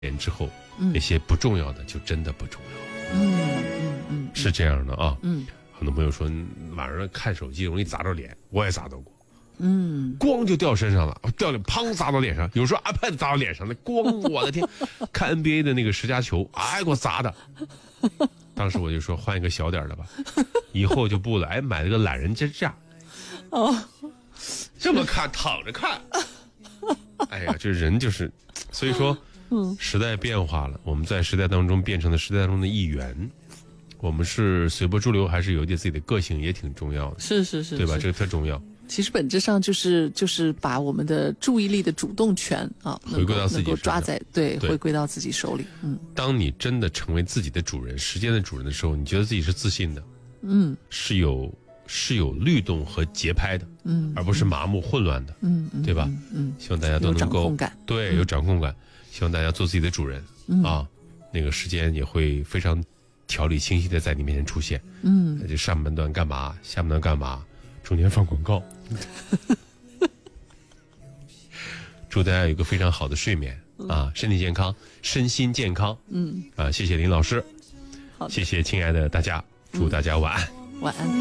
年之后，那些不重要的就真的不重要。是这样的啊。很多朋友说晚上看手机容易砸着脸，我也砸到过。咣就掉身上了，掉脸砰砸到脸上。有时候 iPad 砸到脸上，那咣，我的天！看 NBA 的那个10佳球，哎，给我砸的。当时我就说换一个小点的吧，以后就不了。哎，买了个懒人支架。这么看躺着看。哎呀，这人就是，所以说，时代变化了，我们在时代当中变成了时代当中的一员。我们是随波逐流，还是有一点自己的个性，也挺重要的。 是， 对吧？这个特重要。 其实本质上就是把我们的注意力的主动权啊， 回归到自己能够抓在对，回归到自己手里。 当你真的成为自己的主人，时间的主人的时候，你觉得自己是自信的，是有律动和节拍的，而不是麻木混乱的，对吧？希望大家都能够有掌控感，对，有掌控感。希望大家做自己的主人啊，那个时间也会非常条理清晰的在你面前出现。就上半段干嘛，下半段干嘛，中间放广告。祝大家有一个非常好的睡眠啊，身体健康，身心健康。谢谢林老师，谢谢亲爱的大家，祝大家晚安。 晚安。